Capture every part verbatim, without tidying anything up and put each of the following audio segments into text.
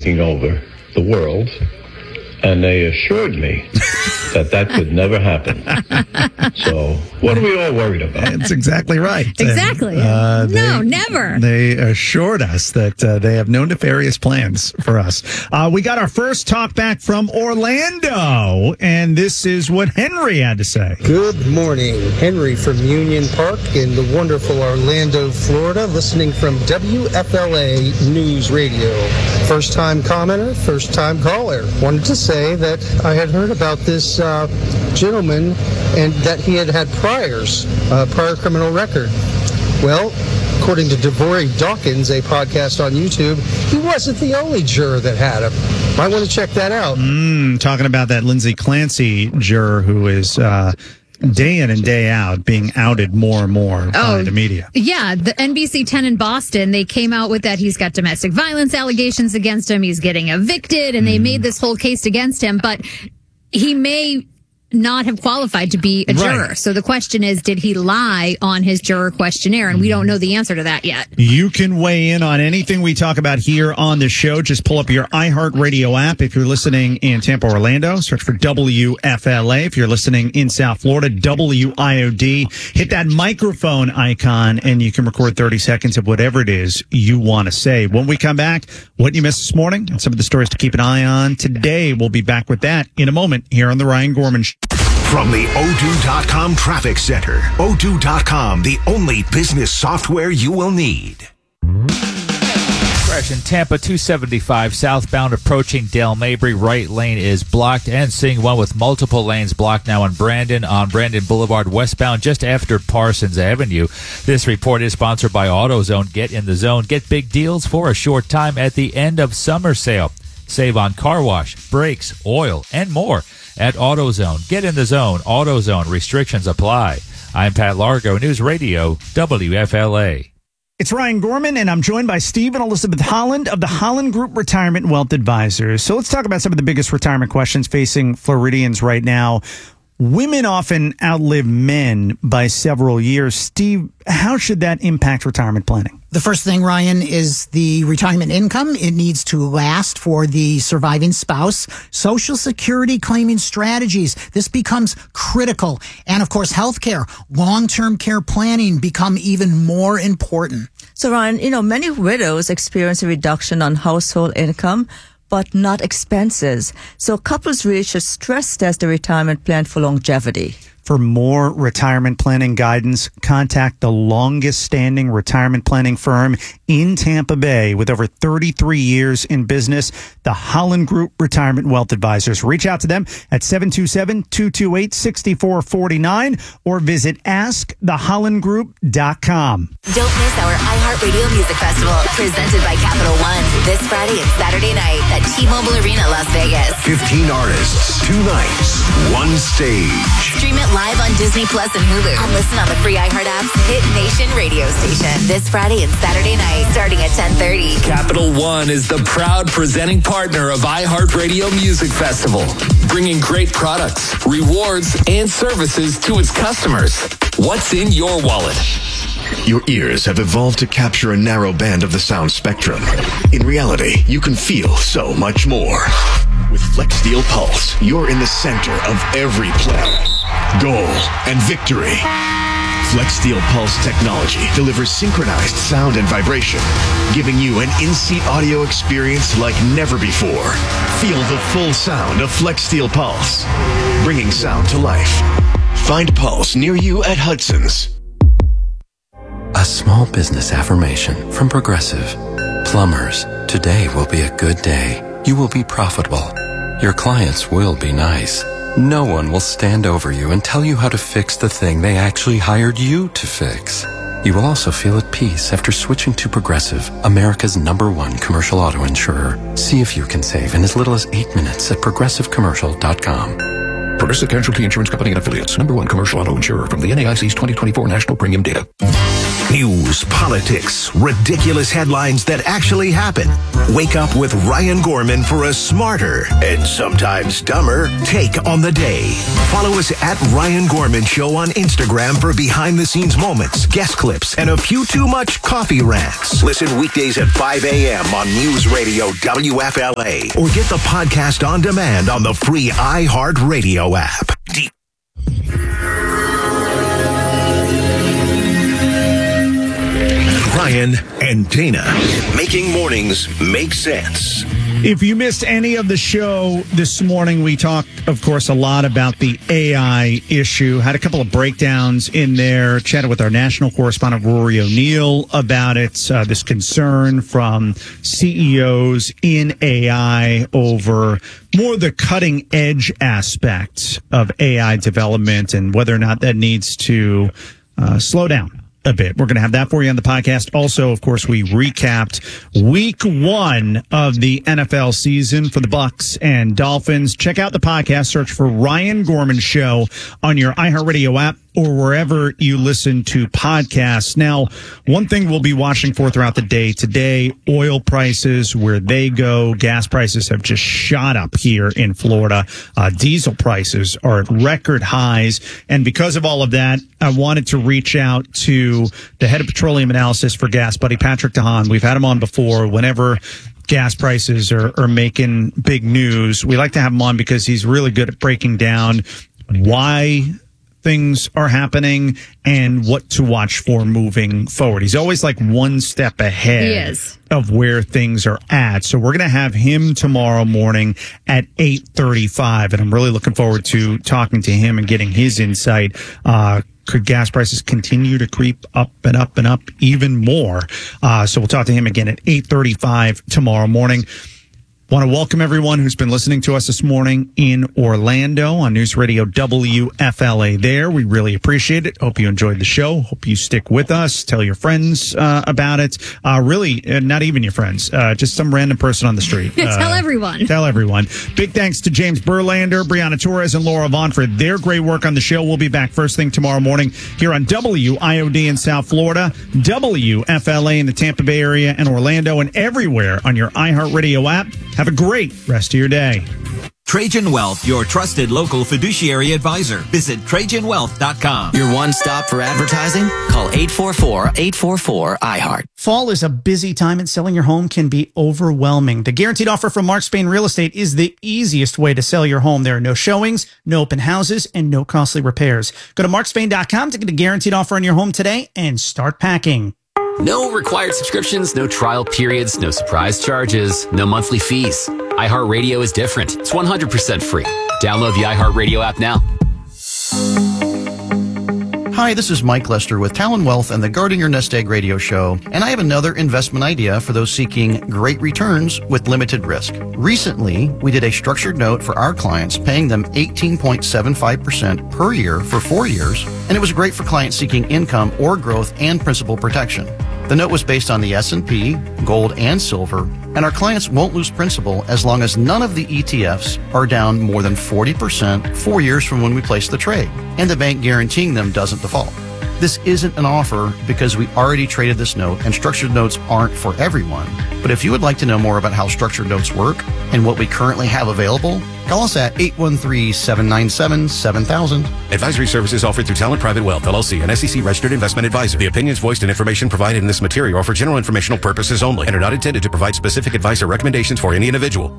taking over the world, and they assured me that that could never happen. So what are we all worried about? That's exactly right. Exactly. Uh, no, they, never. They assured us that uh, they have no nefarious plans for us. Uh, we got our first talk back from Orlando, and this is what Henry had to say. Good morning. Henry from Union Park in the wonderful Orlando, Florida, listening from W F L A News Radio. First-time commenter, first-time caller. Wanted to say that I had heard about this uh, gentleman and that he had had priors, uh, prior criminal record. Well, according to Devore Dawkins, a podcast on YouTube, he wasn't the only juror that had him. Might want to check that out. Mm, talking about that Lindsay Clancy juror who is uh, day in and day out being outed more and more oh, by the media. Yeah, the N B C ten in Boston, they came out with that he's got domestic violence allegations against him. He's getting evicted, and they mm. made this whole case against him. But he may not have qualified to be a juror. Right. So the question is, did he lie on his juror questionnaire? And we don't know the answer to that yet. You can weigh in on anything we talk about here on the show. Just pull up your iHeartRadio app. If you're listening in Tampa, Orlando, search for W F L A. If you're listening in South Florida, W I O D. Hit that microphone icon and you can record thirty seconds of whatever it is you want to say. When we come back, what you missed this morning and some of the stories to keep an eye on today, we'll be back with that in a moment here on The Ryan Gorman Show. From the O two dot com Traffic Center. O two dot com, the only business software you will need. Crash in Tampa, two seventy-five southbound approaching Dale Mabry. Right lane is blocked, and seeing one with multiple lanes blocked now in Brandon on Brandon Boulevard westbound just after Parsons Avenue. This report is sponsored by AutoZone. Get in the zone. Get big deals for a short time at the end of summer sale. Save on car wash, brakes, oil, and more at AutoZone. Get in the zone. AutoZone. Restrictions apply. I'm Pat Largo, News Radio, W F L A. It's Ryan Gorman, and I'm joined by Steve and Elizabeth Holland of the Holland Group Retirement Wealth Advisors. So let's talk about some of the biggest retirement questions facing Floridians right now. Women often outlive men by several years. Steve, how should that impact retirement planning? The first thing, Ryan, is the retirement income. It needs to last for the surviving spouse. Social Security claiming strategies. This becomes critical. And, of course, healthcare, long-term care planning become even more important. So, Ryan, you know, many widows experience a reduction on household income, but not expenses. So couples really should stress test the retirement plan for longevity. For more retirement planning guidance, contact the longest standing retirement planning firm in Tampa Bay with over thirty-three years in business, the Holland Group Retirement Wealth Advisors. Reach out to them at seven two seven, two two eight, six four four nine or visit ask the holland group dot com. Don't miss our iHeartRadio Music Festival presented by Capital One this Friday and Saturday night at T-Mobile Arena, Las Vegas. fifteen artists, two nights, one stage. Stream it live on Disney Plus and Hulu. And listen on the free iHeart app's Hit Nation radio station this Friday and Saturday night, starting at ten thirty. Capital One is the proud presenting partner of iHeartRadio Music Festival, bringing great products, rewards, and services to its customers. What's in your wallet? Your ears have evolved to capture a narrow band of the sound spectrum. In reality, you can feel so much more. With FlexSteel Pulse, you're in the center of every play, goal, and victory. FlexSteel Pulse technology delivers synchronized sound and vibration, giving you an in-seat audio experience like never before. Feel the full sound of FlexSteel Pulse, bringing sound to life. Find Pulse near you at Hudson's. A small business affirmation from Progressive. Plumbers, today will be a good day. You will be profitable. Your clients will be nice. No one will stand over you and tell you how to fix the thing they actually hired you to fix. You will also feel at peace after switching to Progressive, America's number one commercial auto insurer. See if you can save in as little as eight minutes at progressive commercial dot com. Progressive Casualty Insurance Company and Affiliates, number one commercial auto insurer from the N A I C's twenty twenty-four National Premium Data. News, politics, ridiculous headlines that actually happen. Wake up with Ryan Gorman for a smarter and sometimes dumber take on the day. Follow us at Ryan Gorman Show on Instagram for behind-the-scenes moments, guest clips, and a few too much coffee rants. Listen weekdays at five a.m. on News Radio W F L A or get the podcast on demand on the free iHeartRadio app. Deep. Ryan and Dana, making mornings make sense. If you missed any of the show this morning, we talked, of course, a lot about the A I issue. Had a couple of breakdowns in there. Chatted with our national correspondent, Rory O'Neill, about it. Uh, this concern from C E Os in A I over more the cutting edge aspect of A I development and whether or not that needs to uh, slow down a bit. We're going to have that for you on the podcast. Also, of course, we recapped week one of the N F L season for the Bucs and Dolphins. Check out the podcast. Search for Ryan Gorman Show on your iHeartRadio app or wherever you listen to podcasts. Now, one thing we'll be watching for throughout the day today, oil prices, where they go. Gas prices have just shot up here in Florida. Uh, diesel prices are at record highs. And because of all of that, I wanted to reach out to the head of petroleum analysis for Gas Buddy, Patrick DeHaan. We've had him on before. Whenever gas prices are, are making big news, we like to have him on because he's really good at breaking down why things are happening and what to watch for moving forward. He's always like one step ahead He is. of where things are at. So we're going to have him tomorrow morning at eight thirty-five, and I'm really looking forward to talking to him and getting his insight. Uh, could gas prices continue to creep up and up and up even more? Uh, so we'll talk to him again at eight thirty-five tomorrow morning. Want to welcome everyone who's been listening to us this morning in Orlando on News Radio W F L A there. We really appreciate it. Hope you enjoyed the show. Hope you stick with us. Tell your friends uh, about it. Uh, really, uh, not even your friends. Uh, just some random person on the street. Uh, Tell everyone. Tell everyone. Big thanks to James Berlander, Brianna Torres, and Laura Vaughn for their great work on the show. We'll be back first thing tomorrow morning here on W I O D in South Florida, W F L A in the Tampa Bay area and Orlando, and everywhere on your iHeartRadio app. Have a great rest of your day. Trajan Wealth, your trusted local fiduciary advisor. Visit Trajan Wealth dot com. Your one stop for advertising? Call eight four four, eight four four, I heart. Fall is a busy time and selling your home can be overwhelming. The guaranteed offer from Mark Spain Real Estate is the easiest way to sell your home. There are no showings, no open houses, and no costly repairs. Go to Mark Spain dot com to get a guaranteed offer on your home today and start packing. No required subscriptions, no trial periods, no surprise charges, no monthly fees. iHeartRadio is different. It's one hundred percent free. Download the iHeartRadio app now. Hi, this is Mike Lester with Talon Wealth and the Guarding Your Nest Egg radio show, and I have another investment idea for those seeking great returns with limited risk. Recently, we did a structured note for our clients, paying them eighteen point seven five percent per year for four years, and it was great for clients seeking income or growth and principal protection. The note was based on the S and P, gold, and silver, and our clients won't lose principal as long as none of the E T Fs are down more than forty percent four years from when we place the trade, and the bank guaranteeing them doesn't default. This isn't an offer because we already traded this note, and structured notes aren't for everyone. But if you would like to know more about how structured notes work and what we currently have available, call us at eight one three, seven nine seven, seven thousand. Advisory services offered through Talent Private Wealth, L L C, an S E C registered investment advisor. The opinions voiced and information provided in this material are for general informational purposes only and are not intended to provide specific advice or recommendations for any individual.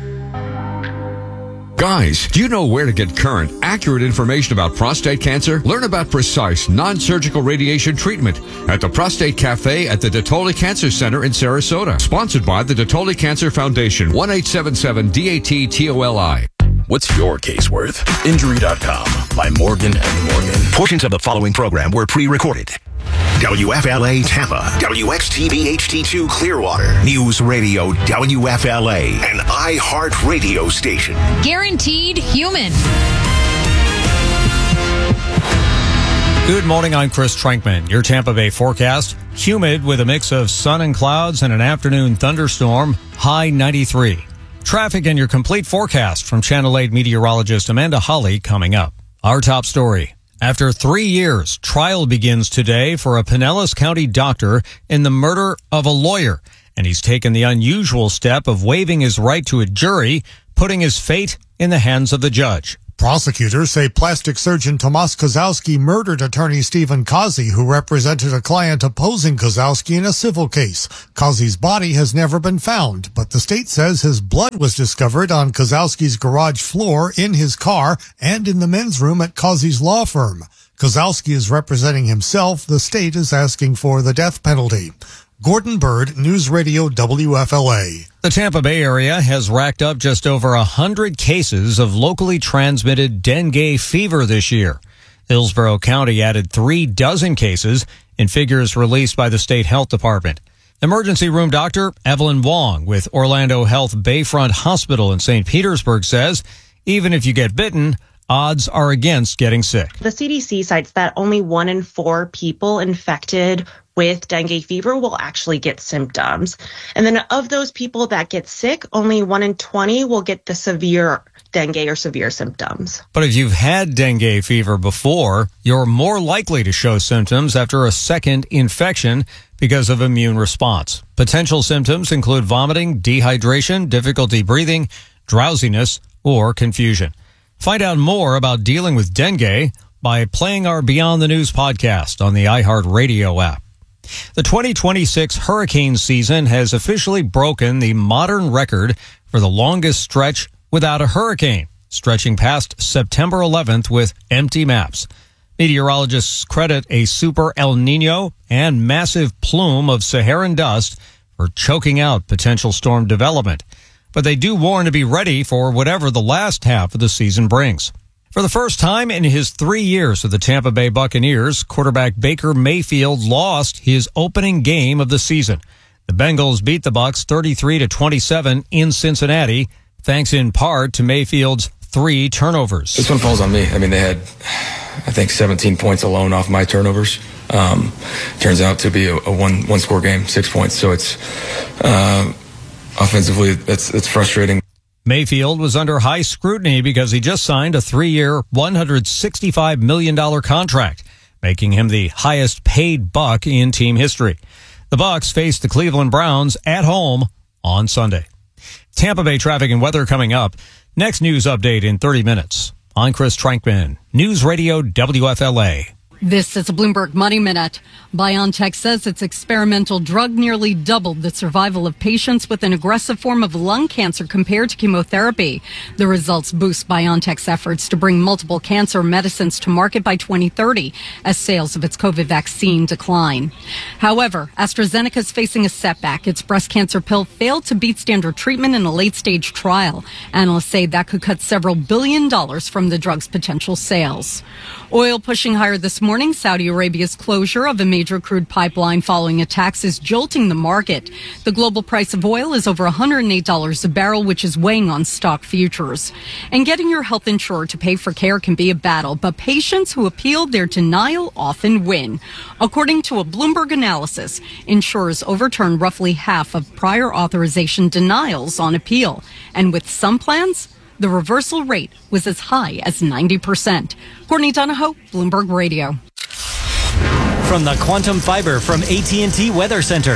Guys, do you know where to get current, accurate information about prostate cancer? Learn about precise, non-surgical radiation treatment at the Prostate Cafe at the DeTolli Cancer Center in Sarasota. Sponsored by the DeTolli Cancer Foundation, one eight seven seven D A T T O L I. What's your case worth? Injury dot com by Morgan and Morgan. Portions of the following program were pre-recorded. W F L A Tampa, W X T V H D two Clearwater, News Radio W F L A, an iHeart radio station. Guaranteed human. Good morning, I'm Chris Trankman. Your Tampa Bay forecast, humid with a mix of sun and clouds and an afternoon thunderstorm, high ninety-three. Traffic and your complete forecast from Channel eight meteorologist Amanda Holly coming up. Our top story. After three years, trial begins today for a Pinellas County doctor in the murder of a lawyer. And he's taken the unusual step of waiving his right to a jury, putting his fate in the hands of the judge. Prosecutors say plastic surgeon Tomas Kozowski murdered attorney Stephen Kazi, who represented a client opposing Kozowski in a civil case. Kazi's body has never been found, but the state says his blood was discovered on Kozowski's garage floor, in his car, and in the men's room at Kazi's law firm. Kozowski is representing himself. The state is asking for the death penalty. Gordon Bird, News Radio W F L A. The Tampa Bay area has racked up just over one hundred cases of locally transmitted dengue fever this year. Hillsborough County added three dozen cases in figures released by the state health department. Emergency room doctor Evelyn Wong with Orlando Health Bayfront Hospital in Saint Petersburg says even if you get bitten, odds are against getting sick. The C D C cites that only one in four people infected with dengue fever will actually get symptoms. And then of those people that get sick, only one in twenty will get the severe dengue or severe symptoms. But if you've had dengue fever before, you're more likely to show symptoms after a second infection because of immune response. Potential symptoms include vomiting, dehydration, difficulty breathing, drowsiness, or confusion. Find out more about dealing with dengue by playing our Beyond the News podcast on the iHeartRadio app. The twenty twenty-six hurricane season has officially broken the modern record for the longest stretch without a hurricane, stretching past September eleventh with empty maps. Meteorologists credit a super El Nino and massive plume of Saharan dust for choking out potential storm development. But they do warn to be ready for whatever the last half of the season brings. For the first time in his three years with the Tampa Bay Buccaneers, quarterback Baker Mayfield lost his opening game of the season. The Bengals beat the Bucs thirty-three to twenty-seven in Cincinnati, thanks in part to Mayfield's three turnovers. This one falls on me. I mean, they had, I think, seventeen points alone off my turnovers. Um, turns out to be a, a one one score game, six points. So it's uh, offensively, it's it's frustrating. Mayfield was under high scrutiny because he just signed a three-year, one hundred sixty-five million dollars contract, making him the highest paid Buck in team history. The Bucs face the Cleveland Browns at home on Sunday. Tampa Bay traffic and weather coming up. Next news update in thirty minutes. I'm Chris Trankman, News Radio W F L A. This is a Bloomberg Money Minute. BioNTech says its experimental drug nearly doubled the survival of patients with an aggressive form of lung cancer compared to chemotherapy. The results boost BioNTech's efforts to bring multiple cancer medicines to market by twenty thirty as sales of its COVID vaccine decline. However, AstraZeneca is facing a setback. Its breast cancer pill failed to beat standard treatment in a late-stage trial. Analysts say that could cut several billion dollars from the drug's potential sales. Oil pushing higher this morning. Morning, Saudi Arabia's closure of a major crude pipeline following attacks is jolting the market. The global price of oil is over one hundred eight dollars a barrel, which is weighing on stock futures. And getting your health insurer to pay for care can be a battle, but patients who appeal their denial often win. According to a Bloomberg analysis, insurers overturn roughly half of prior authorization denials on appeal. And with some plans, the reversal rate was as high as ninety percent. Courtney Donahoe, Bloomberg Radio. From the Quantum Fiber from A T and T Weather Center.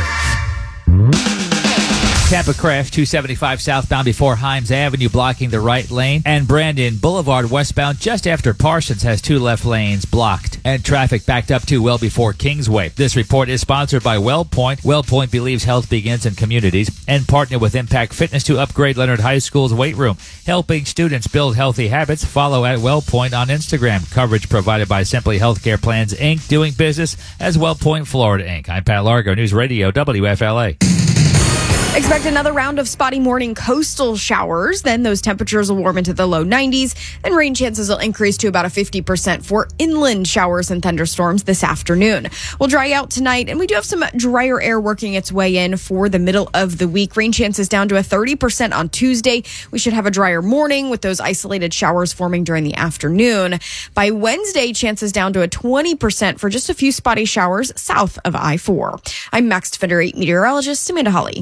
Tampa crash two seventy-five southbound before Himes Avenue, blocking the right lane, and Brandon Boulevard westbound just after Parsons has two left lanes blocked, and traffic backed up to well before Kingsway. This report is sponsored by WellPoint. WellPoint believes health begins in communities and partner with Impact Fitness to upgrade Leonard High School's weight room, helping students build healthy habits. Follow at WellPoint on Instagram. Coverage provided by Simply Healthcare Plans, Incorporated, doing business as WellPoint Florida, Incorporated. I'm Pat Largo, News Radio W F L A. Expect another round of spotty morning coastal showers. Then those temperatures will warm into the low nineties, and rain chances will increase to about a fifty percent for inland showers and thunderstorms this afternoon. We'll dry out tonight, and we do have some drier air working its way in for the middle of the week. Rain chances down to a thirty percent on Tuesday. We should have a drier morning with those isolated showers forming during the afternoon. By Wednesday, chances down to a twenty percent for just a few spotty showers south of I four. I'm Max Defender eight meteorologist Amanda Hawley. Hi, Bob.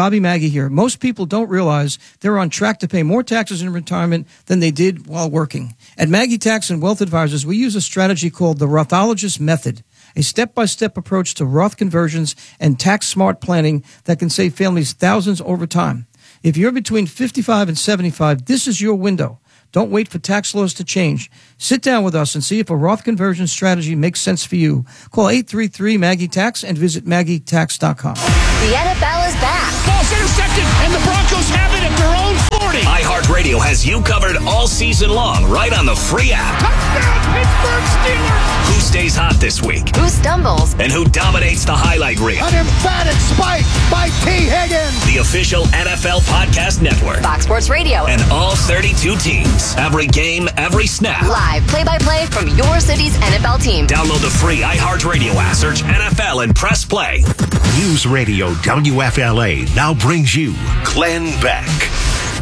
Bobby Maggie here. Most people don't realize they're on track to pay more taxes in retirement than they did while working. At Maggie Tax and Wealth Advisors, we use a strategy called the Rothologist Method, a step-by-step approach to Roth conversions and tax-smart planning that can save families thousands over time. If you're between fifty-five and seventy-five, this is your window. Don't wait for tax laws to change. Sit down with us and see if a Roth conversion strategy makes sense for you. Call eight three three Maggie Tax and visit Maggie Tax dot com. The N F L is back. Ball's intercepted, and the Broncos have it at their own forty. iHeartRadio has you covered all season long, right on the free app. Touchdown, Pittsburgh Steelers! Who stays hot this week? Who stumbles? And who dominates the highlight reel? An emphatic spike by T. Higgins. The official N F L Podcast Network. Fox Sports Radio. And all thirty-two teams. Every game, every snap. Live play-by-play from your city's N F L team. Download the free iHeartRadio app. Search N F L and press play. News Radio W F L A now brings you Glenn Beck.